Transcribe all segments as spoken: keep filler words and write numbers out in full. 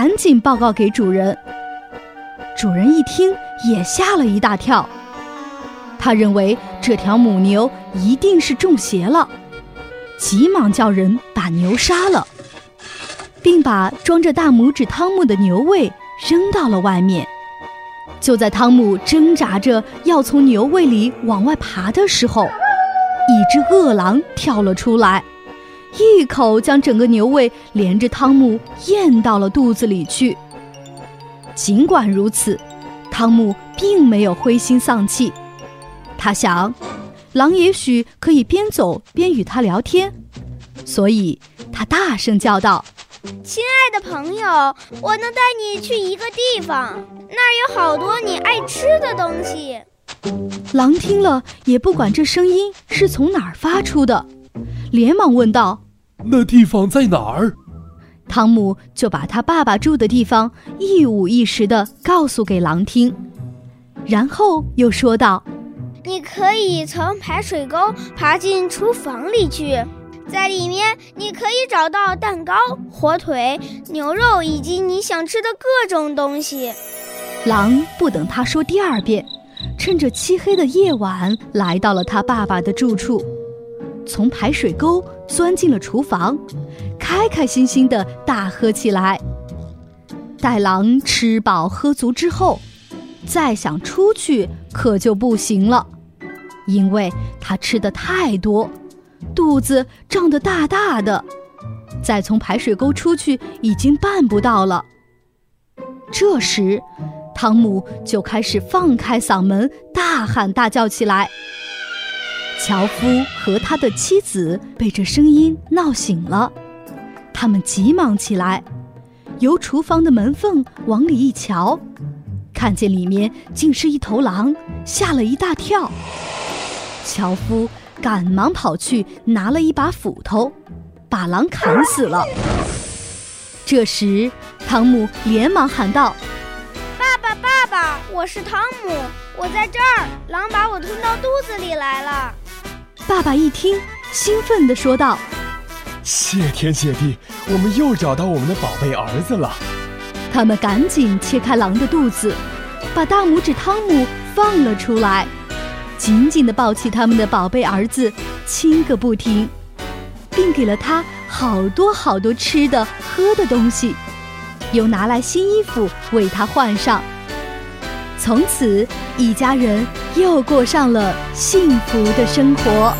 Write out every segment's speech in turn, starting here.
赶紧报告给主人。主人一听也吓了一大跳，他认为这条母牛一定是中邪了，急忙叫人把牛杀了，并把装着大拇指汤姆的牛胃扔到了外面。就在汤姆挣扎着要从牛胃里往外爬的时候，一只饿狼跳了出来，一口将整个牛胃连着汤姆咽到了肚子里去。尽管如此，汤姆并没有灰心丧气，他想，狼也许可以边走边与他聊天，所以他大声叫道： 亲爱的朋友，我能带你去一个地方，那儿有好多你爱吃的东西。 狼听了也不管这声音是从哪儿发出的，连忙问道： 那地方在哪儿？ 汤姆就把他爸爸住的地方一五一十地告诉给狼听，然后又说道： 你可以从排水沟爬进厨房里去，在里面你可以找到蛋糕、火腿、牛肉以及你想吃的各种东西。 狼不等他说第二遍，趁着漆黑的夜晚来到了他爸爸的住处，从排水沟钻进了厨房，开开心心地大喝起来。待狼吃饱喝足之后，再想出去可就不行了，因为他吃得太多，肚子胀得大大的，再从排水沟出去已经办不到了。这时汤姆就开始放开嗓门大喊大叫起来。樵夫和他的妻子被这声音闹醒了，他们急忙起来，由厨房的门缝往里一瞧，看见里面竟是一头狼，吓了一大跳。樵夫赶忙跑去拿了一把斧头，把狼砍死了。这时汤姆连忙喊道： 爸爸爸爸，我是汤姆，我在这儿，狼把我吞到肚子里来了。 爸爸一听兴奋地说道： 谢天谢地，我们又找到我们的宝贝儿子了。 他们赶紧切开狼的肚子，把大拇指汤姆放了出来，紧紧地抱起他们的宝贝儿子，亲个不停，并给了他好多好多吃的喝的东西，又拿来新衣服为他换上。从此一家人又过上了幸福的生活。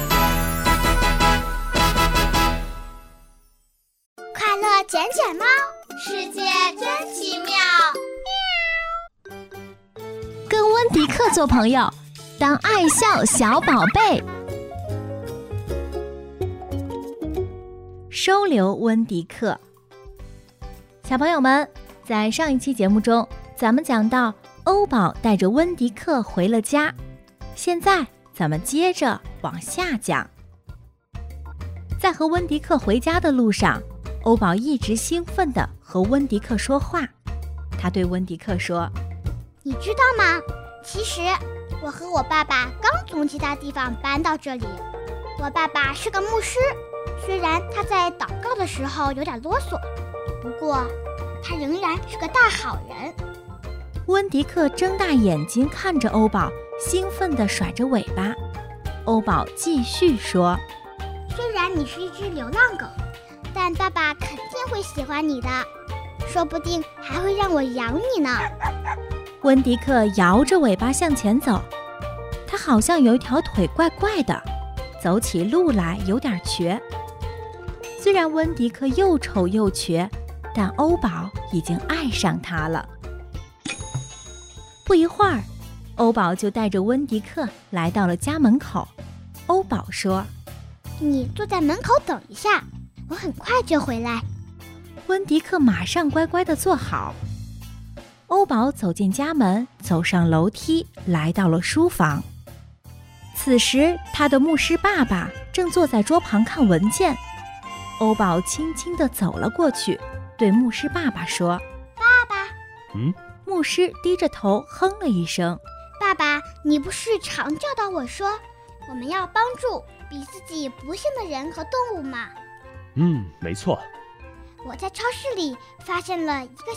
快乐捡捡猫，世界真奇妙。 跟温迪克做朋友，当爱笑小宝贝。收留温迪克。小朋友们，在上一期节目中，咱们讲到欧宝带着温迪克回了家，现在咱们接着往下讲。在和温迪克回家的路上，欧宝一直兴奋地和温迪克说话。他对温迪克说： 你知道吗？其实我和我爸爸刚从其他地方搬到这里。我爸爸是个牧师，虽然他在祷告的时候有点啰嗦，不过他仍然是个大好人。 温迪克睁大眼睛看着欧宝，兴奋地甩着尾巴。欧宝继续说： 虽然你是一只流浪狗，但爸爸肯定会喜欢你的，说不定还会让我养你呢。 温迪克摇着尾巴向前走，他好像有一条腿怪怪的，走起路来有点瘸。虽然温迪克又丑又瘸，但欧宝已经爱上他了。不一会儿，欧宝就带着温迪克来到了家门口。欧宝说： 你坐在门口等一下，我很快就回来。 温迪克马上乖乖地坐好。欧宝走进家门，走上楼梯，来到了书房。此时他的牧师爸爸正坐在桌旁看文件。欧宝轻轻地走了过去，对牧师爸爸说： 爸爸。 嗯？ 牧师低着头哼了一声。 爸爸，你不是常教导我说我们要帮助比自己不幸的人和动物吗？ 嗯，没错。 我在超市里发现了一个